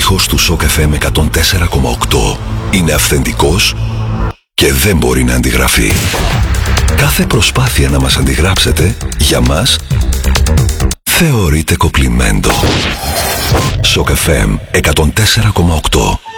ήχος του Shock FM 104,8 είναι αυθεντικός και δεν μπορεί να αντιγραφεί. Κάθε προσπάθεια να μας αντιγράψετε, για μας, θεωρείται κοπλιμέντο. Shock FM 104,8.